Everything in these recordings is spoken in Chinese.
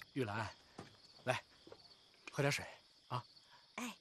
玉兰，来，喝点水啊。 哎。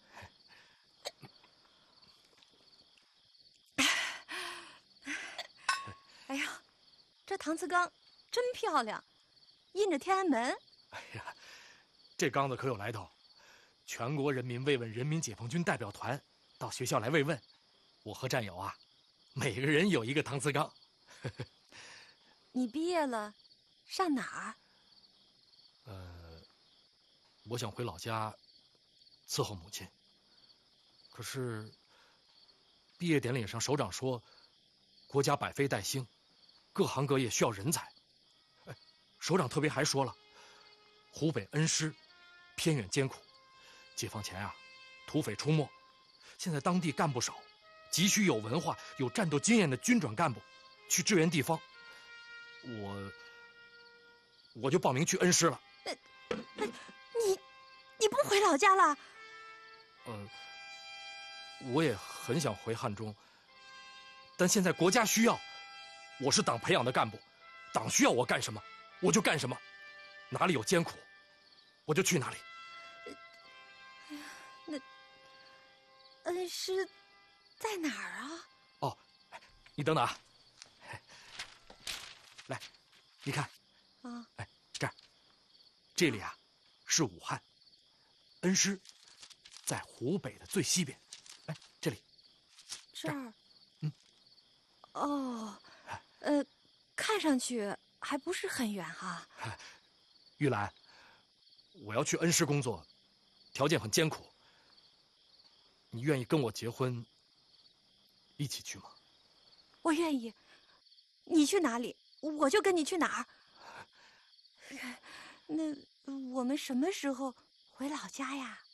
哎呀，这搪瓷缸真漂亮，印着天安门。 哎呀，这缸子可有来头，全国人民慰问人民解放军代表团到学校来慰问，我和战友啊，每个人有一个搪瓷缸。 你毕业了，上哪儿？ 我想回老家伺候母亲。可是毕业典礼上，首长说，国家百废待兴，各行各业需要人才。首长特别还说了，湖北恩施偏远艰苦，解放前啊，土匪出没，现在当地干部少，急需有文化、有战斗经验的军转干部去支援地方。我就报名去恩施了。 你不回老家了？ 我也很想回汉中，但现在国家需要，我是党培养的干部，党需要我干什么，我就干什么，哪里有艰苦，我就去哪里。 那恩施在哪儿啊？ 哦，你等等啊，来，你看， 啊， 哎，这儿，这里啊，是武汉，恩施在湖北的最西边。哎，这里， 这儿。 嗯， 哦，看上去还不是很远哈。 玉兰，我要去恩施工作，条件很艰苦，你愿意跟我结婚，一起去吗？ 我愿意，你去哪里，我就跟你去哪儿。那我们什么时候回老家呀？